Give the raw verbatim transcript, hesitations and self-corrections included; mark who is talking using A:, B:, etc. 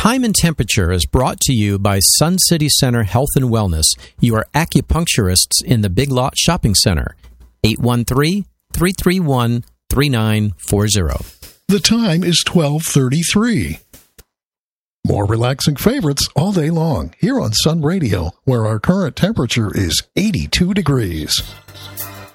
A: Time and Temperature is brought to you by Sun City Center Health and Wellness, your acupuncturists in the Big Lot Shopping Center. eight one three, three three one, three nine four zero.
B: The time is twelve thirty-three. More relaxing favorites all day long here on Sun Radio, where our current temperature is eighty-two degrees.